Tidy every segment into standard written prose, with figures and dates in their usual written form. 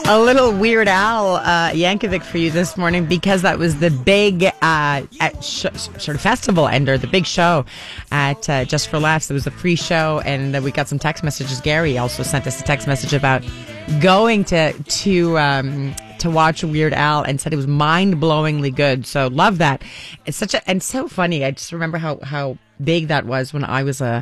A little Weird Al Yankovic for you this morning, because that was the big sort of festival ender, the big show at Just for Laughs. It was a free show, and we got some text messages. Gary also sent us a text message about going to watch Weird Al and said it was mind-blowingly good. So love that. It's and so funny. I just remember how big that was when I was a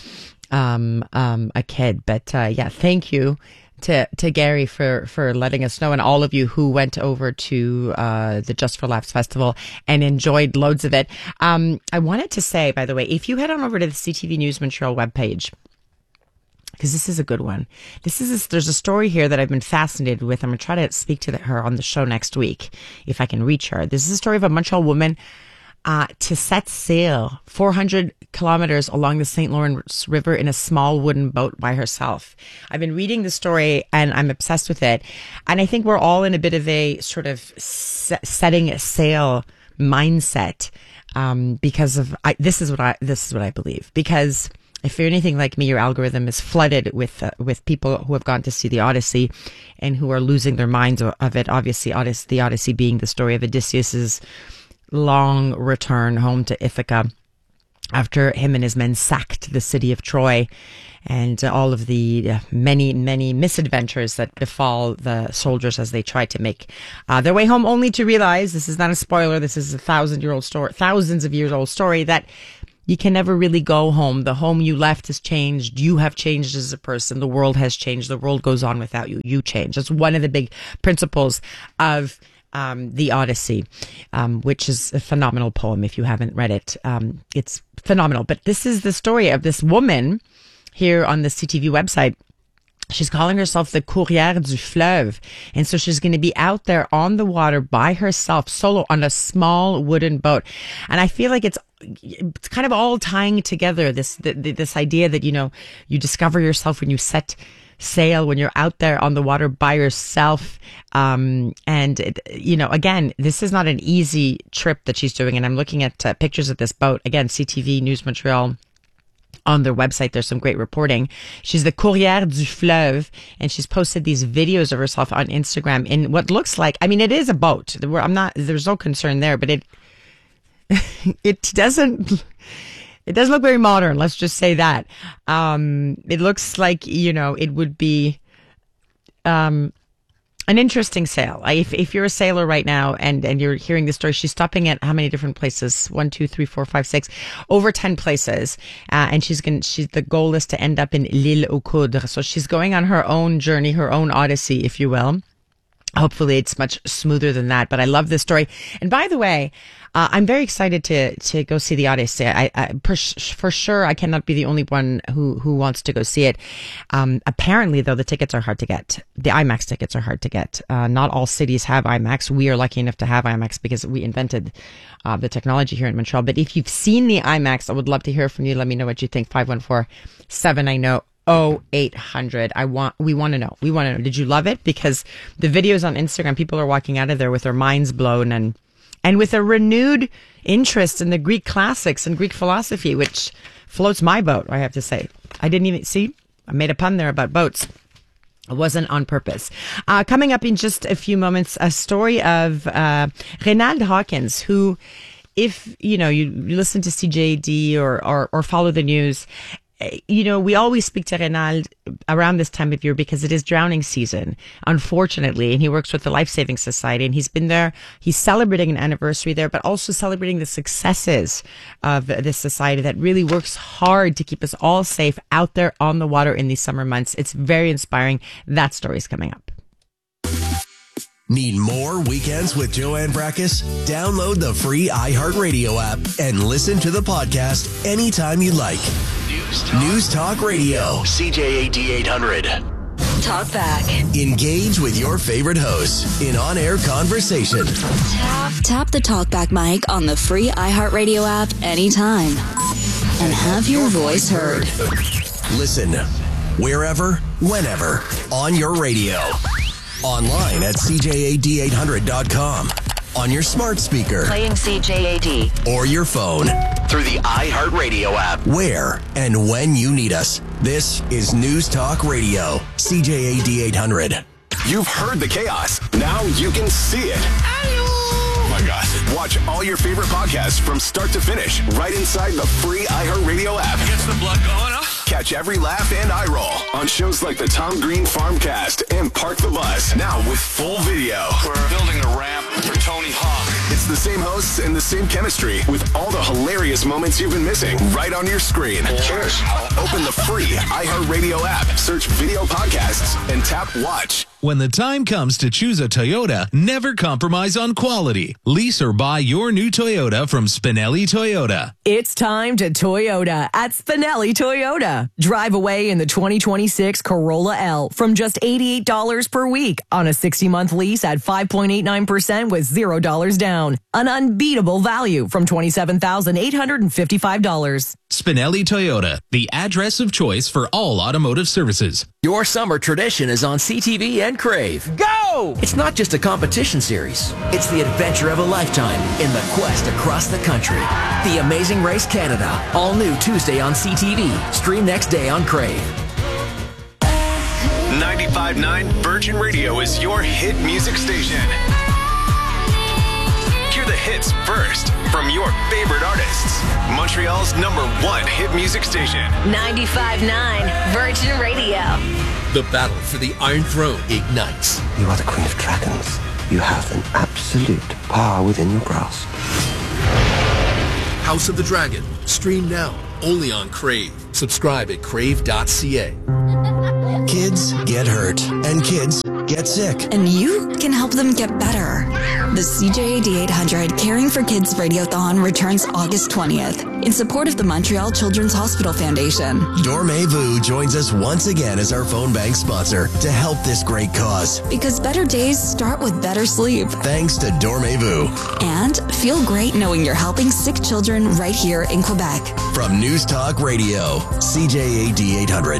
kid. But yeah, thank you to Gary for letting us know, and all of you who went over to the Just for Laughs festival and enjoyed loads of it. I wanted to say, by the way, if you head on over to the CTV News Montreal webpage, because this is a good one. There's a story here that I've been fascinated with. I'm going to try to speak to her on the show next week if I can reach her. This is a story of a Montreal woman to set sail 400 kilometers along the St. Lawrence River in a small wooden boat by herself. I've been reading the story and I'm obsessed with it. And I think we're all in a bit of a sort of setting a sail mindset because of this is what I believe. Because if you're anything like me, your algorithm is flooded with people who have gone to see the Odyssey and who are losing their minds of it. Obviously, the Odyssey being the story of Odysseus's long return home to Ithaca after him and his men sacked the city of Troy, and all of the many misadventures that befall the soldiers as they try to make their way home, only to realize, this is not a spoiler, this is a thousands of years old story, that you can never really go home. The home you left has changed. You have changed as a person. The world has changed. The world goes on without you. You change. That's one of the big principles of the Odyssey, which is a phenomenal poem. If you haven't read it, it's phenomenal. But this is the story of this woman here on the CTV website. She's calling herself the Courrière du Fleuve. And so she's going to be out there on the water by herself, solo, on a small wooden boat. And I feel like it's kind of all tying together this idea that, you discover yourself when you set sail, when you're out there on the water by yourself. Again, this is not an easy trip that she's doing. And I'm looking at pictures of this boat. Again, CTV News Montreal. On their website, there's some great reporting. She's the Courrière du Fleuve, and she's posted these videos of herself on Instagram in what looks like, it is a boat. There's no concern there, but it doesn't look very modern. Let's just say that. It looks like, it would be, an interesting sail. If you're a sailor right now and you're hearing this story, she's stopping at how many different places? 1, 2, 3, 4, 5, 6, over 10 places. And the goal is to end up in L'Île aux Coudres. So she's going on her own journey, her own Odyssey, if you will. Hopefully it's much smoother than that, but I love this story. And by the way, I'm very excited to go see the Odyssey. For sure, I cannot be the only one who wants to go see it. Apparently, though, the tickets are hard to get. The IMAX tickets are hard to get. Not all cities have IMAX. We are lucky enough to have IMAX because we invented the technology here in Montreal. But if you've seen the IMAX, I would love to hear from you. Let me know what you think. 514-790. 0800. We want to know. Did you love it? Because the videos on Instagram, people are walking out of there with their minds blown and with a renewed interest in the Greek classics and Greek philosophy, which floats my boat, I have to say. I didn't even see. I made a pun there about boats. It wasn't on purpose. Coming up in just a few moments, a story of Reynald Hawkins, who, if you listen to CJAD or follow the news, we always speak to Reynald around this time of year because it is drowning season, unfortunately, and he works with the Life Saving Society, and he's been there. He's celebrating an anniversary there, but also celebrating the successes of this society that really works hard to keep us all safe out there on the water in these summer months. It's very inspiring. That story's coming up. Need more Weekends with Joanne Brakis? Download the free iHeartRadio app and listen to the podcast anytime you like. News Talk Radio. CJAD 800. Talk back. Engage with your favorite hosts in on-air conversation. Tap the talkback mic on the free iHeartRadio app anytime. And have your voice heard. Listen wherever, whenever, on your radio. Online at CJAD800.com. On your smart speaker. Playing CJAD. Or your phone. Through the iHeartRadio app. Where and when you need us. This is News Talk Radio. CJAD 800. You've heard the chaos. Now you can see it. Oh my gosh. Watch all your favorite podcasts from start to finish right inside the free iHeartRadio app. Gets the blood going up. Catch every laugh and eye roll on shows like the Tom Green Farmcast and Park the Bus. Now with full video. We're building a ramp for Tony Hawk. It's the same hosts and the same chemistry with all the hilarious moments you've been missing right on your screen. Cheers. Open the free iHeartRadio app, search video podcasts, and tap watch. When the time comes to choose a Toyota, never compromise on quality. Lease or buy your new Toyota from Spinelli Toyota. It's time to Toyota at Spinelli Toyota. Drive away in the 2026 Corolla L from just $88 per week on a 60-month lease at 5.89% with $0 down. An unbeatable value from $27,855. Spinelli Toyota, the address of choice for all automotive services. Your summer tradition is on CTV and Crave. Go! It's not just a competition series. It's the adventure of a lifetime in the quest across the country. The Amazing Race Canada. All new Tuesday on CTV. Stream next day on Crave. 95.9 Virgin Radio is your hit music station. Hear the hits first from your favorite artists. Montreal's #1 hit music station. 95.9 Virgin Radio. The battle for the Iron Throne ignites. You are the Queen of Dragons. You have an absolute power within your grasp. House of the Dragon. Stream now. Only on Crave. Subscribe at crave.ca. Kids get hurt and kids get sick. And you can help them get better. The CJAD 800 Caring for Kids Radiothon returns August 20th in support of the Montreal Children's Hospital Foundation. Dormez-vous joins us once again as our phone bank sponsor to help this great cause. Because better days start with better sleep. Thanks to Dormez-vous. And feel great knowing you're helping sick children right here in Quebec. From News Talk Radio, CJAD 800.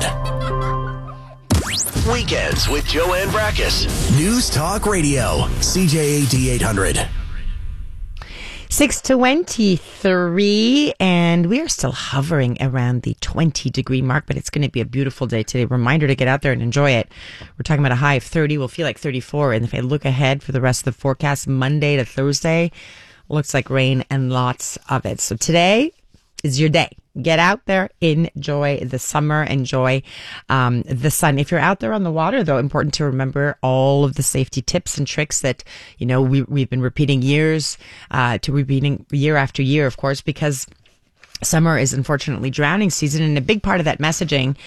Weekends with Joanne Brakis. News Talk Radio, CJAD 800. 6:23, and we are still hovering around the 20-degree mark, but it's going to be a beautiful day today. Reminder to get out there and enjoy it. We're talking about a high of 30. We'll feel like 34. And if I look ahead for the rest of the forecast, Monday to Thursday, looks like rain and lots of it. So today is your day. Get out there, enjoy the summer, enjoy the sun. If you're out there on the water, though, important to remember all of the safety tips and tricks that, we've been repeating year after year, of course, because summer is unfortunately drowning season, and a big part of that messaging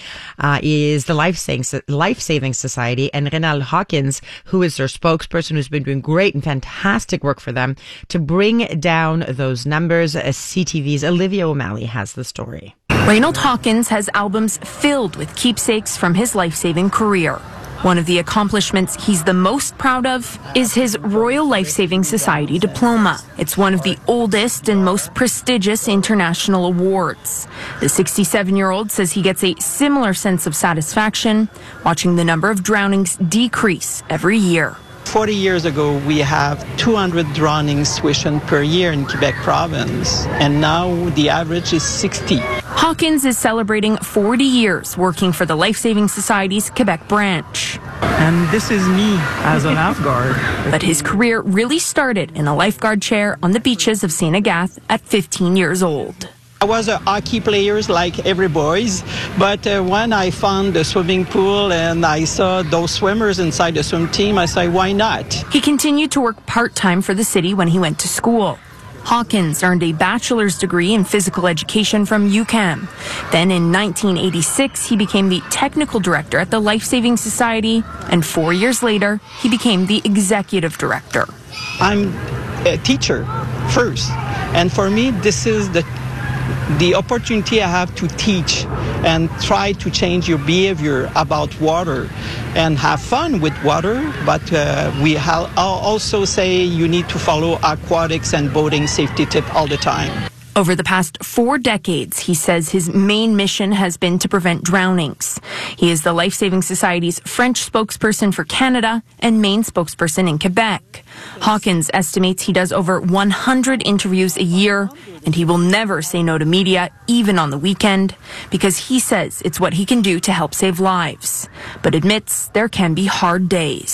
is the Life-Saving Society, and Renald Hawkins, who is their spokesperson, who's been doing great and fantastic work for them to bring down those numbers. CTV's Olivia O'Malley has the story. Renald Hawkins has albums filled with keepsakes from his life-saving career. One of the accomplishments he's the most proud of is his Royal Life-Saving Society diploma. It's one of the oldest and most prestigious international awards. The 67-year-old says he gets a similar sense of satisfaction watching the number of drownings decrease every year. 40 years ago, we have 200 drownings tuition per year in Quebec province, and now the average is 60. Hawkins is celebrating 40 years working for the Life-Saving Society's Quebec branch. And this is me as a lifeguard. But his career really started in a lifeguard chair on the beaches of St. Agathe at 15 years old. I was a hockey player like every boys, but when I found the swimming pool and I saw those swimmers inside the swim team, I said, why not? He continued to work part-time for the city when he went to school. Hawkins earned a bachelor's degree in physical education from UQAM. Then in 1986, he became the technical director at the Life-Saving Society, and 4 years later, he became the executive director. I'm a teacher first, and for me, this is the opportunity I have to teach and try to change your behavior about water and have fun with water, but we also say you need to follow aquatics and boating safety tip all the time. Over the past 4 decades, he says his main mission has been to prevent drownings. He is the Life-Saving Society's French spokesperson for Canada and main spokesperson in Quebec. Hawkins estimates he does over 100 interviews a year, and he will never say no to media, even on the weekend, because he says it's what he can do to help save lives, but admits there can be hard days.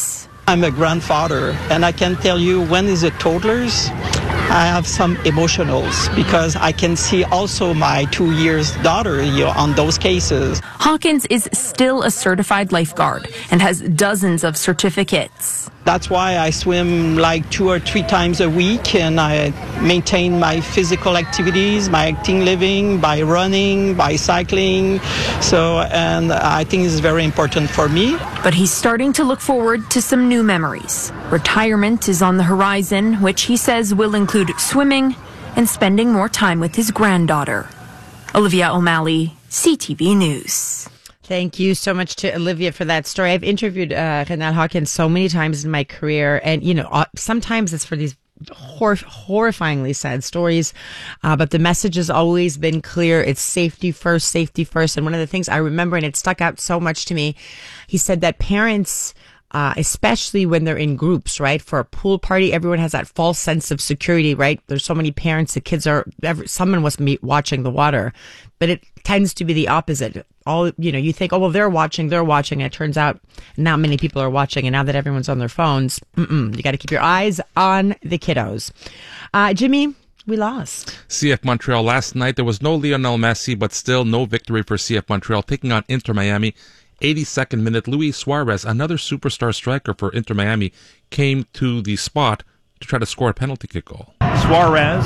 I'm a grandfather, and I can tell you when is it toddlers, I have some emotionals because I can see also my 2 years daughter on those cases. Hawkins is still a certified lifeguard and has dozens of certificates. That's why I swim like 2 or 3 times a week, and I maintain my physical activities, my active living by running, by cycling. And I think it's very important for me. But he's starting to look forward to some new memories. Retirement is on the horizon, which he says will include swimming and spending more time with his granddaughter. Olivia O'Malley, CTV News. Thank you so much to Olivia for that story. I've interviewed Renal Hawkins so many times in my career, and sometimes it's for these horrifyingly sad stories, but the message has always been clear. It's safety first. And one of the things I remember, and it stuck out so much to me, he said that parents, especially when they're in groups, right? For a pool party, everyone has that false sense of security, right? There's so many parents, the kids someone was watching the water, but it tends to be the opposite. You think, oh, well, they're watching. And it turns out not many people are watching. And now that everyone's on their phones, you got to keep your eyes on the kiddos. Jimmy, we lost. CF Montreal last night. There was no Lionel Messi, but still no victory for CF Montreal, taking on Inter Miami. 82nd minute, Luis Suarez, another superstar striker for Inter Miami, came to the spot to try to score a penalty kick goal. Suarez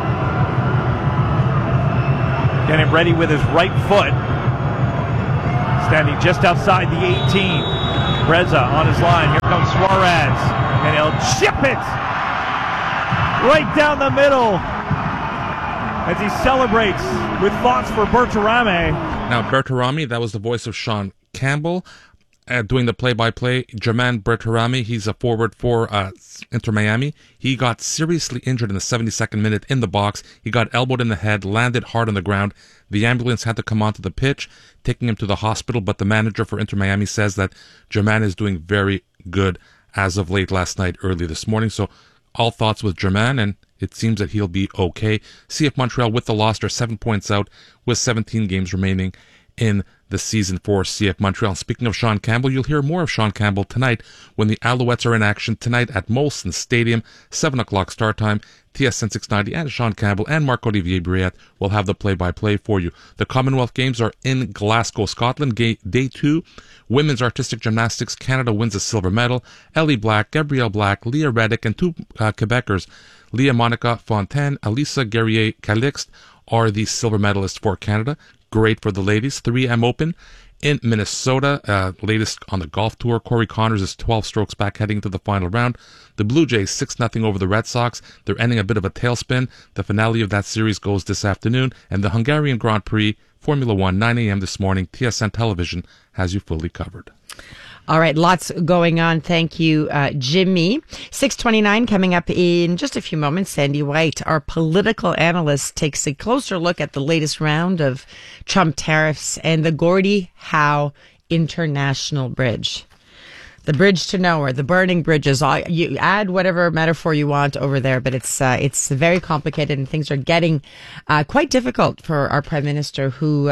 getting ready with his right foot, standing just outside the 18. Breza on his line. Here comes Suarez, and he'll chip it right down the middle as he celebrates with thoughts for Berterame. Now, Berterame, that was the voice of Sean Campbell doing the play-by-play. Jermaine Berterame, he's a forward for Inter Miami. He got seriously injured in the 72nd minute in the box. He got elbowed in the head, landed hard on the ground. The ambulance had to come onto the pitch, taking him to the hospital, but the manager for Inter Miami says that Jermaine is doing very good as of late last night, early this morning. So all thoughts with Jermaine, and it seems that he'll be okay. CF Montreal with the loss are 7 points out with 17 games remaining in the season for CF Montreal. Speaking of Sean Campbell, you'll hear more of Sean Campbell tonight when the Alouettes are in action tonight at Molson Stadium, 7 o'clock start time. TSN 690 and Sean Campbell and Marc-Olivier Briette will have the play-by-play for you. The Commonwealth Games are in Glasgow, Scotland. Day 2, women's artistic gymnastics. Canada wins a silver medal. Ellie Black, Gabrielle Black, Leah Reddick, and 2 Quebecers, Leah Monica Fontaine, Alisa Guerrier-Calixte, are the silver medalists for Canada. Great for the ladies. 3M Open in Minnesota. Latest on the golf tour. Corey Connors is 12 strokes back heading to the final round. The Blue Jays 6-0 over the Red Sox. They're ending a bit of a tailspin. The finale of that series goes this afternoon. And the Hungarian Grand Prix, Formula 1, 9 a.m. this morning. TSN Television has you fully covered. All right, lots going on. Thank you, Jimmy. 6:29 coming up in just a few moments. Sandy White, our political analyst, takes a closer look at the latest round of Trump tariffs and the Gordie Howe International Bridge. The bridge to nowhere, the burning bridges. You add whatever metaphor you want over there, but it's very complicated and things are getting quite difficult for our Prime Minister, who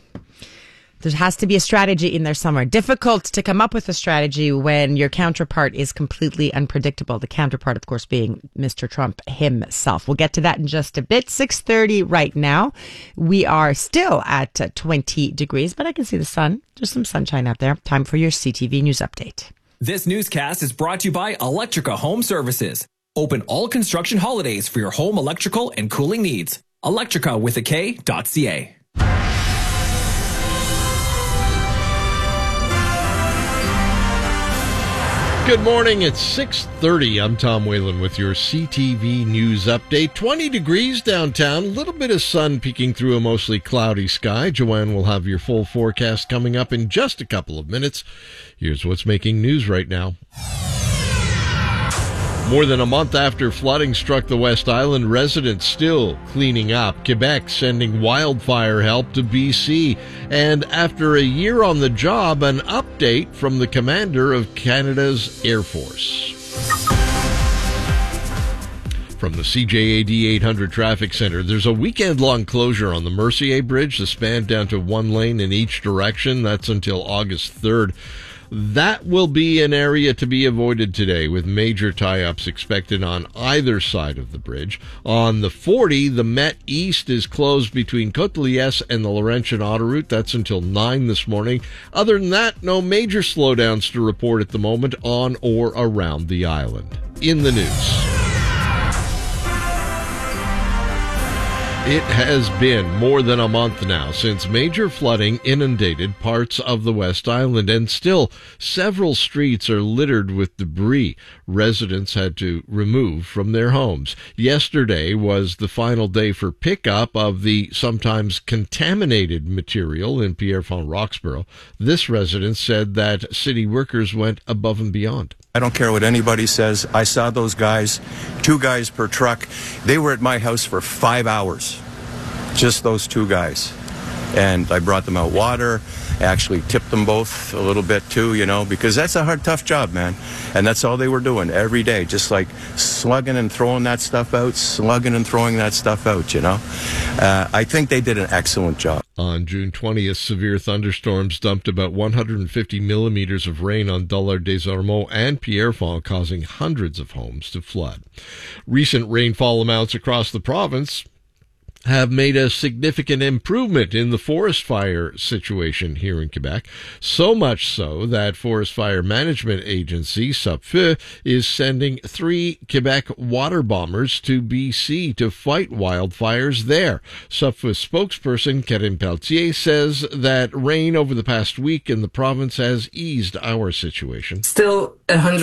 there has to be a strategy in there somewhere. Difficult to come up with a strategy when your counterpart is completely unpredictable. The counterpart, of course, being Mr. Trump himself. We'll get to that in just a bit. 6:30 right now. We are still at 20 degrees, but I can see the sun. There's some sunshine out there. Time for your CTV News Update. This newscast is brought to you by Electrica Home Services. Open all construction holidays for your home electrical and cooling needs. Electrica with a K.ca. Good morning. It's 6:30. I'm Tom Whalen with your CTV News Update. 20 degrees downtown. A little bit of sun peeking through a mostly cloudy sky. Joanne will have your full forecast coming up in just a couple of minutes. Here's what's making news right now. More than a month after flooding struck the West Island, residents still cleaning up. Quebec sending wildfire help to BC. And after a year on the job, an update from the commander of Canada's Air Force. From the CJAD 800 Traffic Center, there's a weekend-long closure on the Mercier Bridge, the span down to one lane in each direction. That's until August 3rd. That will be an area to be avoided today, with major tie-ups expected on either side of the bridge. On the 40, the Met East is closed between Côte-de-Liesse and the Laurentian Autoroute. That's until 9 this morning. Other than that, no major slowdowns to report at the moment on or around the island. In the news. It has been more than a month now since major flooding inundated parts of the West Island, and still several streets are littered with debris residents had to remove from their homes. Yesterday was the final day for pickup of the sometimes contaminated material in Pierrefonds Roxborough. This resident said that city workers went above and beyond. I don't care what anybody says. I saw those guys, 2 guys per truck. They were at my house for 5 hours. Just those 2 guys. And I brought them out water. I actually tipped them both a little bit too, you know, because that's a hard, tough job, man. And that's all they were doing every day, just like slugging and throwing that stuff out, slugging and throwing that stuff out, you know. I think they did an excellent job. On June 20th, severe thunderstorms dumped about 150 millimeters of rain on Dollard-des-Ormeaux and Pierrefonds, causing hundreds of homes to flood. Recent rainfall amounts across the province have made a significant improvement in the forest fire situation here in Quebec. So much so that Forest Fire Management Agency, SUPFEU, is sending 3 Quebec water bombers to BC to fight wildfires there. SUPFEU spokesperson Karine Pelletier says that rain over the past week in the province has eased our situation. Still 100